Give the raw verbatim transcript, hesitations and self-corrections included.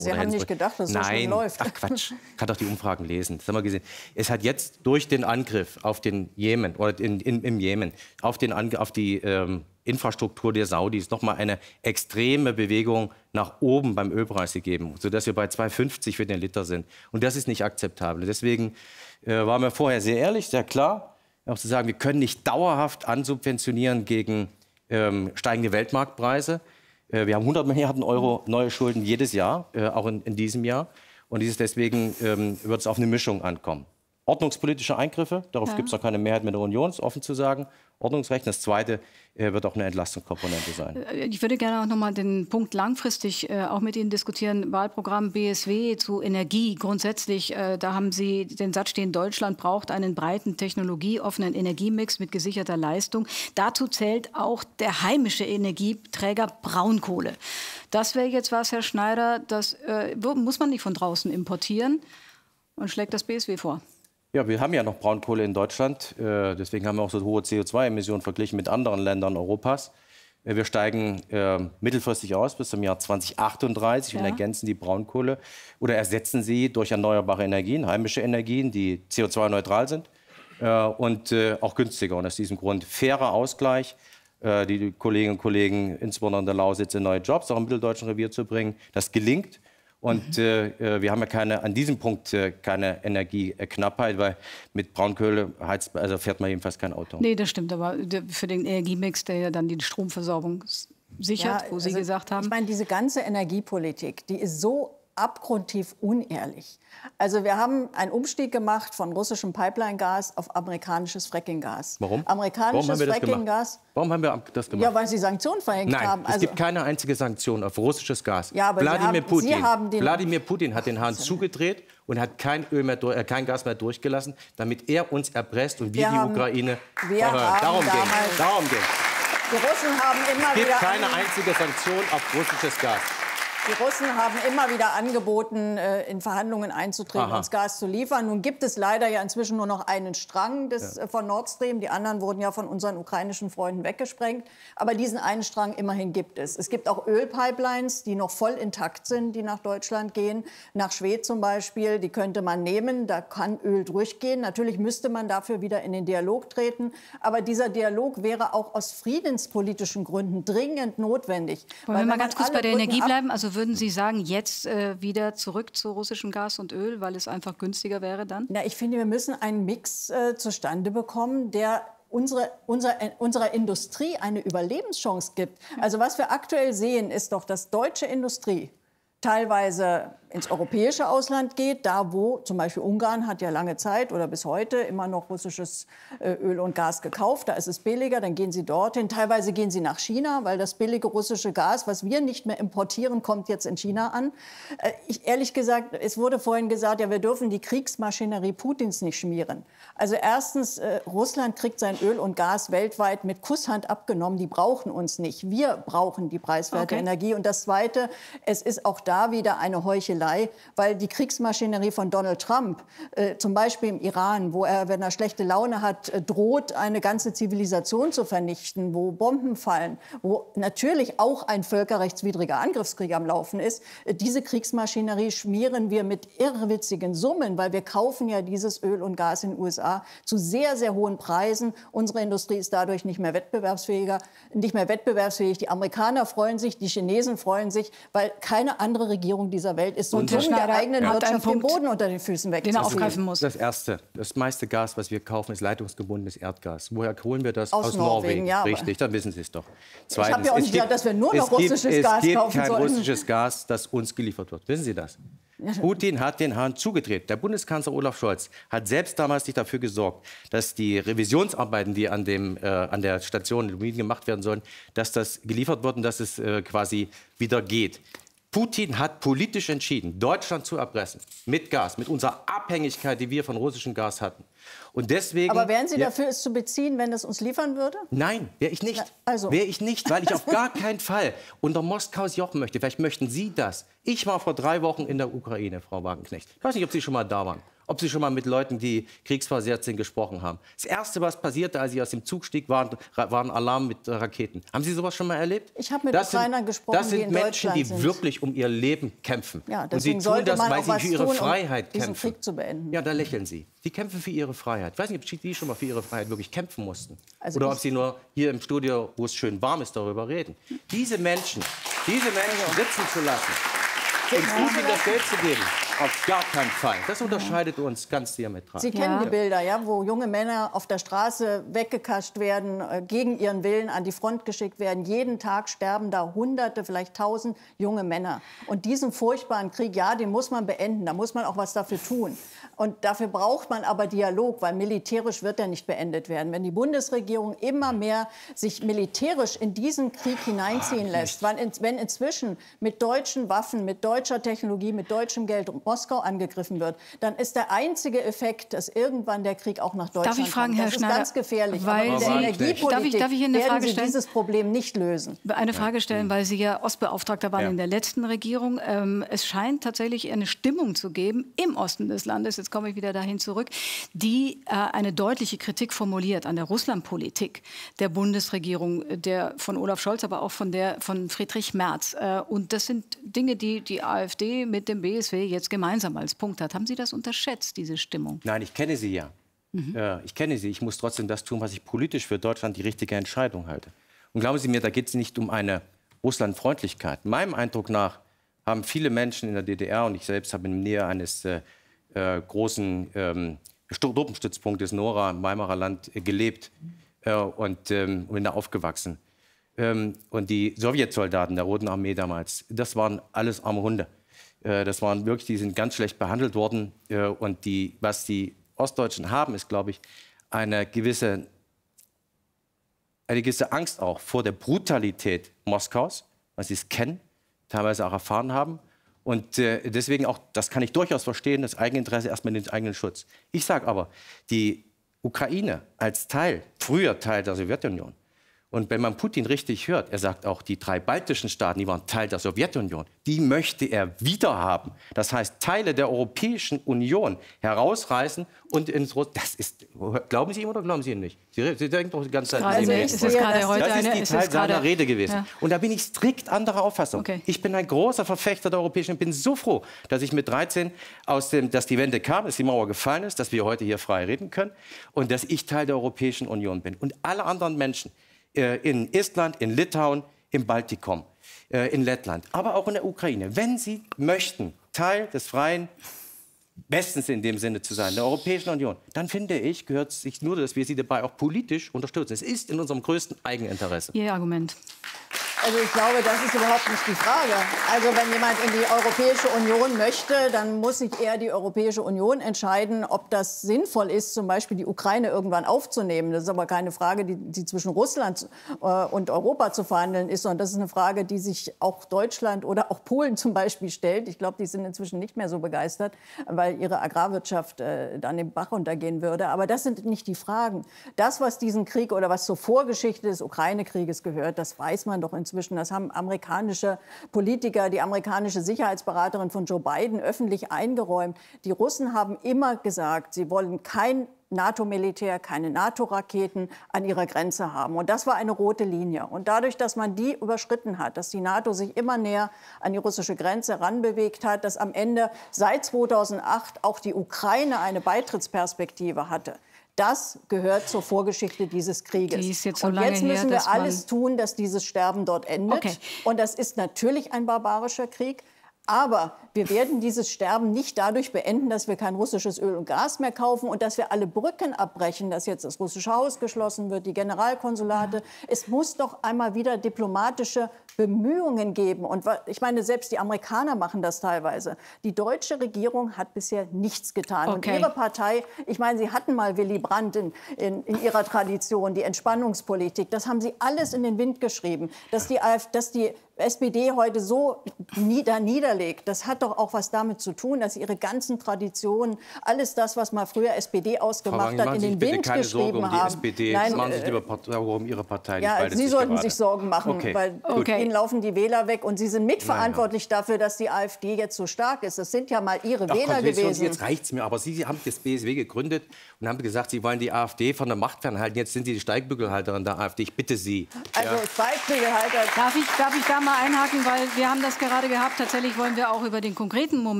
Sie haben nicht gedacht, dass es so schnell läuft. Ach Quatsch, kann doch die Umfragen lesen. Das haben wir gesehen. Es hat jetzt durch den Angriff auf den Jemen oder in, in, im Jemen auf, den, auf die ähm, Infrastruktur der Saudis noch mal eine extreme Bewegung nach oben beim Ölpreis gegeben, sodass wir bei zwei fünfzig für den Liter sind. Und das ist nicht akzeptabel. Deswegen äh, waren wir vorher sehr ehrlich, sehr klar, auch zu sagen, wir können nicht dauerhaft ansubventionieren gegen ähm, steigende Weltmarktpreise. Äh, wir haben hundert Milliarden Euro neue Schulden jedes Jahr, äh, auch in, in diesem Jahr. Und dieses deswegen ähm, wird es auf eine Mischung ankommen. Ordnungspolitische Eingriffe, darauf ja. gibt es noch keine Mehrheit mit der Union, ist offen zu sagen. Ordnungsrecht. Das Zweite äh, wird auch eine Entlastungskomponente sein. Ich würde gerne auch noch mal den Punkt langfristig äh, auch mit Ihnen diskutieren. Wahlprogramm B S W zu Energie. Grundsätzlich, äh, da haben Sie den Satz stehen, Deutschland braucht einen breiten, technologieoffenen Energiemix mit gesicherter Leistung. Dazu zählt auch der heimische Energieträger Braunkohle. Das wäre jetzt was, Herr Schneider, das äh, muss man nicht von draußen importieren und schlägt das B S W vor. Ja, wir haben ja noch Braunkohle in Deutschland. Äh, deswegen haben wir auch so hohe C O zwei Emissionen verglichen mit anderen Ländern Europas. Äh, wir steigen äh, mittelfristig aus bis zum Jahr zweitausendachtunddreißig ja. und ergänzen die Braunkohle oder ersetzen sie durch erneuerbare Energien, heimische Energien, die C O zwei neutral sind äh, und äh, auch günstiger. Und aus diesem Grund fairer Ausgleich. Äh, die Kolleginnen und Kollegen, insbesondere in der Lausitz, in neue Jobs auch im mitteldeutschen Revier zu bringen. Das gelingt. Und äh, wir haben ja keine, an diesem Punkt äh, keine Energieknappheit, weil mit Braunkohle heizt, also fährt man jedenfalls kein Auto. Nee, das stimmt, aber für den Energiemix, der ja dann die Stromversorgung sichert, ja, wo Sie also, gesagt haben. Ich meine, diese ganze Energiepolitik, die ist so abgrundtief unehrlich. Also wir haben einen Umstieg gemacht von russischem Pipeline-Gas auf amerikanisches Fracking-Gas. Warum? Amerikanisches Warum haben wir das Fracking-Gas. Warum haben wir das gemacht? Ja, weil Sie Sanktionen verhängt Nein, haben. es Also, gibt keine einzige Sanktion auf russisches Gas. Ja, aber Wladimir, Sie haben, Putin, Sie haben den Wladimir Putin hat den Hahn zugedreht und hat kein, Öl mehr, äh, kein Gas mehr durchgelassen, damit er uns erpresst und wir, wir die haben, Ukraine wir verhören. Darum geht es. Darum geht's. Die Russen haben immer es gibt wieder keine einzige Sanktion auf russisches Gas. Die Russen haben immer wieder angeboten, in Verhandlungen einzutreten, Aha. uns Gas zu liefern. Nun gibt es leider ja inzwischen nur noch einen Strang des, ja. von Nord Stream. Die anderen wurden ja von unseren ukrainischen Freunden weggesprengt. Aber diesen einen Strang immerhin gibt es. Es gibt auch Ölpipelines, die noch voll intakt sind, die nach Deutschland gehen. Nach Schwedt zum Beispiel, die könnte man nehmen. Da kann Öl durchgehen. Natürlich müsste man dafür wieder in den Dialog treten. Aber dieser Dialog wäre auch aus friedenspolitischen Gründen dringend notwendig. Wollen wir mal ganz kurz bei der Energie bleiben? Also würden Sie sagen, jetzt äh, wieder zurück zu russischem Gas und Öl, weil es einfach günstiger wäre dann? Na, ich finde, wir müssen einen Mix äh, zustande bekommen, der unsere, unser, unserer Industrie eine Überlebenschance gibt. Also was wir aktuell sehen, ist doch, dass deutsche Industrie teilweise ins europäische Ausland geht, da wo zum Beispiel Ungarn hat ja lange Zeit oder bis heute immer noch russisches äh, Öl und Gas gekauft, da ist es billiger, dann gehen sie dorthin. Teilweise gehen sie nach China, weil das billige russische Gas, was wir nicht mehr importieren, kommt jetzt in China an. Äh, ich, ehrlich gesagt, es wurde vorhin gesagt, ja, wir dürfen die Kriegsmaschinerie Putins nicht schmieren. Also erstens, äh, Russland kriegt sein Öl und Gas weltweit mit Kusshand abgenommen, die brauchen uns nicht. Wir brauchen die preiswerte okay. Energie. Und das Zweite, es ist auch da wieder eine Heuchelei, weil die Kriegsmaschinerie von Donald Trump, äh, zum Beispiel im Iran, wo er, wenn er schlechte Laune hat, äh, droht, eine ganze Zivilisation zu vernichten, wo Bomben fallen, wo natürlich auch ein völkerrechtswidriger Angriffskrieg am Laufen ist, äh, diese Kriegsmaschinerie schmieren wir mit irrwitzigen Summen, weil wir kaufen ja dieses Öl und Gas in den U S A zu sehr, sehr hohen Preisen. Unsere Industrie ist dadurch nicht mehr wettbewerbsfähiger, nicht mehr wettbewerbsfähig. Die Amerikaner freuen sich, die Chinesen freuen sich, weil keine andere Regierung dieser Welt ist so und dumm, der eigenen ja. Wirtschaft den Boden unter den Füßen wegzuziehen. Den er aufgreifen muss. Das Erste, das meiste Gas, was wir kaufen, ist leitungsgebundenes Erdgas. Woher holen wir das? Aus, Aus Norwegen. Norwegen. Ja, Richtig, dann wissen Sie es doch. Zweitens, ich habe ja auch nicht gesagt, dass wir nur noch russisches gibt, Gas es gibt kaufen kein sollen. russisches Gas, das uns geliefert wird. Wissen Sie das? Putin hat den Hahn zugedreht. Der Bundeskanzler Olaf Scholz hat selbst damals nicht dafür gesorgt, dass die Revisionsarbeiten, die an, dem, äh, an der Station in Wien gemacht werden sollen, dass das geliefert wird und dass es äh, quasi wieder geht. Putin hat politisch entschieden, Deutschland zu erpressen, mit Gas, mit unserer Abhängigkeit, die wir von russischem Gas hatten. Und deswegen, Aber wären Sie ja, dafür, es zu beziehen, wenn es uns liefern würde? Nein, wäre ich nicht. Na, also. Wäre ich nicht, weil ich auf gar keinen Fall unter Moskaus Joch möchte. Vielleicht möchten Sie das. Ich war vor drei Wochen in der Ukraine, Frau Wagenknecht. Ich weiß nicht, ob Sie schon mal da waren. Ob Sie schon mal mit Leuten, die kriegsversehrt sind, gesprochen haben. Das Erste, was passierte, als ich aus dem Zug stieg, war, war ein Alarm mit Raketen. Haben Sie sowas schon mal erlebt? Ich habe mit das Ukrainern sind, gesprochen, das sind die in Menschen, die sind. wirklich um ihr Leben kämpfen. Ja, und sie tun sollte das, man weil auch sie was für ihre tun, Freiheit um diesen kämpfen. Krieg zu beenden. Ja, da lächeln Sie. Sie kämpfen für ihre Freiheit. Ich weiß nicht, ob Sie schon mal für ihre Freiheit wirklich kämpfen mussten. Also Oder ich- ob Sie nur hier im Studio, wo es schön warm ist, darüber reden. Diese Menschen, diese Menschen sitzen zu lassen, uns ihnen das Geld zu geben, auf gar keinen Fall. Das unterscheidet uns ganz diametral. Sie kennen Ja. die Bilder, ja, wo junge Männer auf der Straße weggekascht werden, äh, gegen ihren Willen an die Front geschickt werden. Jeden Tag sterben da Hunderte, vielleicht Tausend junge Männer. Und diesen furchtbaren Krieg, ja, den muss man beenden. Da muss man auch was dafür tun. Und dafür braucht man aber Dialog, weil militärisch wird er nicht beendet werden. Wenn die Bundesregierung immer mehr sich militärisch in diesen Krieg hineinziehen lässt, wenn, in, wenn inzwischen mit deutschen Waffen, mit deutscher Technologie, mit deutschem Geld Moskau angegriffen wird, dann ist der einzige Effekt, dass irgendwann der Krieg auch nach Deutschland Darf ich fragen, kommt. Herr Das ist Schneider, ganz gefährlich. weil Aber mit Sie- der Darf ich- Energiepolitik darf ich Ihnen eine werden Frage Sie stellen? dieses Problem nicht lösen. Eine Frage stellen, weil Sie ja Ostbeauftragter waren Ja. in der letzten Regierung. Ähm, es scheint tatsächlich eine Stimmung zu geben im Osten des Landes, jetzt komme ich wieder dahin zurück, die äh, eine deutliche Kritik formuliert an der Russlandpolitik der Bundesregierung, der von Olaf Scholz, aber auch von der von Friedrich Merz. Äh, und das sind Dinge, die die AfD mit dem B S W jetzt gemeinsam als Punkt hat. Haben Sie das unterschätzt, diese Stimmung? Nein, ich kenne sie ja. Äh, ich kenne sie. Ich muss trotzdem das tun, was ich politisch für Deutschland die richtige Entscheidung halte. Und glauben Sie mir, da geht es nicht um eine Russlandfreundlichkeit. Meinem Eindruck nach haben viele Menschen in der D D R, und ich selbst habe in der Nähe eines äh, äh, großen ähm, Truppenstützpunktes Nora im Weimarer Land äh, gelebt äh, und ähm, bin da aufgewachsen. Ähm, und die Sowjetsoldaten der Roten Armee damals, das waren alles arme Hunde. Äh, das waren wirklich, die sind ganz schlecht behandelt worden. Äh, und die, was die Ostdeutschen haben, ist, glaube ich, eine gewisse, eine gewisse Angst auch vor der Brutalität Moskaus, weil sie es kennen, teilweise auch erfahren haben. Und äh, deswegen auch, das kann ich durchaus verstehen, das Eigeninteresse erstmal in den eigenen Schutz. Ich sage aber, die Ukraine als Teil, früher Teil der Sowjetunion, und wenn man Putin richtig hört, er sagt auch, die drei baltischen Staaten, die waren Teil der Sowjetunion, die möchte er wieder haben. Das heißt, Teile der Europäischen Union herausreißen und ins Russland. Das ist, glauben Sie ihm oder glauben Sie ihm nicht? Sie, Sie denken doch die ganze Zeit. Gerade Also eine- ich es ist sehe, gerade dass- heute Das ist eine, die es Teil ist gerade, seiner Rede gewesen. Ja. Und da bin ich strikt anderer Auffassung. Okay. Ich bin ein großer Verfechter der Europäischen Union. Ich bin so froh, dass ich mit dreizehn, aus dem, dass die Wende kam, dass die Mauer gefallen ist, dass wir heute hier frei reden können und dass ich Teil der Europäischen Union bin. Und alle anderen Menschen äh, in Estland, in Litauen, im Baltikum, äh, in Lettland, aber auch in der Ukraine, wenn sie möchten, Teil des freien Westens in dem Sinne zu sein, der Europäischen Union, dann finde ich, gehört es sich nur, dass wir sie dabei auch politisch unterstützen. Es ist in unserem größten Eigeninteresse. Ihr Argument. Also ich glaube, das ist überhaupt nicht die Frage. Also wenn jemand in die Europäische Union möchte, dann muss sich eher die Europäische Union entscheiden, ob das sinnvoll ist, zum Beispiel die Ukraine irgendwann aufzunehmen. Das ist aber keine Frage, die, die zwischen Russland äh, und Europa zu verhandeln ist, sondern das ist eine Frage, die sich auch Deutschland oder auch Polen zum Beispiel stellt. Ich glaube, die sind inzwischen nicht mehr so begeistert, weil ihre Agrarwirtschaft äh, dann im Bach runtergehen würde. Aber das sind nicht die Fragen. Das, was diesen Krieg oder was zur Vorgeschichte des Ukraine-Krieges gehört, das weiß man doch inzwischen. Das haben amerikanische Politiker, die amerikanische Sicherheitsberaterin von Joe Biden öffentlich eingeräumt. Die Russen haben immer gesagt, sie wollen kein NATO-Militär, keine NATO-Raketen an ihrer Grenze haben. Und das war eine rote Linie. Und dadurch, dass man die überschritten hat, dass die NATO sich immer näher an die russische Grenze heranbewegt hat, dass am Ende seit zweitausendacht auch die Ukraine eine Beitrittsperspektive hatte, das gehört zur Vorgeschichte dieses Krieges. Die ist jetzt so und lange jetzt müssen her, dass wir man- alles tun, dass dieses Sterben dort endet. Okay. Und das ist natürlich ein barbarischer Krieg. Aber wir werden dieses Sterben nicht dadurch beenden, dass wir kein russisches Öl und Gas mehr kaufen und dass wir alle Brücken abbrechen, dass jetzt das russische Haus geschlossen wird, die Generalkonsulate. Ja. Es muss doch einmal wieder diplomatische Bemühungen geben. Und ich meine, selbst die Amerikaner machen das teilweise. Die deutsche Regierung hat bisher nichts getan. Okay. Und ihre Partei, ich meine, sie hatten mal Willy Brandt in, in, in ihrer Tradition, die Entspannungspolitik. Das haben sie alles in den Wind geschrieben. Dass die, dass die S P D heute so nieder niederlegt, das hat doch auch was damit zu tun, dass ihre ganzen Traditionen, alles das, was mal früher S P D ausgemacht hat, in den Wind keine geschrieben Sorge um die haben. S P D. Nein, machen Sie sich äh, lieber um Ihre Partei. Ja, Sie sollten gerade. sich Sorgen machen, okay. weil okay. Ihnen laufen die Wähler weg und Sie sind mitverantwortlich naja. dafür, dass die AfD jetzt so stark ist. Das sind ja mal Ihre Ach, Wähler gewesen. Jetzt reicht's mir. Aber Sie, Sie haben das B S W gegründet und haben gesagt, Sie wollen die AfD von der Macht fernhalten. Jetzt sind Sie die Steigbügelhalterin der AfD. Ich bitte Sie. Also ja. Steigbügelhalter. Darf ich, darf ich da mal einhaken, weil wir haben das gerade gehabt. Tatsächlich wollen wir auch über den konkreten Moment